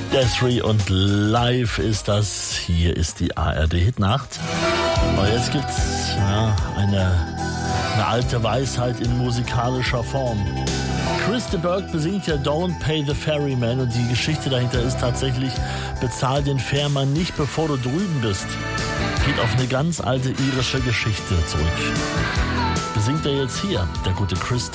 Des'ree und live ist das. Hier ist die ARD Hitnacht. Und jetzt gibt's eine alte Weisheit in musikalischer Form. Chris de Burgh besingt ja Don't Pay the Ferryman und die Geschichte dahinter ist tatsächlich, bezahl den Fährmann nicht, bevor du drüben bist. Geht auf eine ganz alte irische Geschichte zurück. Besingt er jetzt hier, der gute Chris de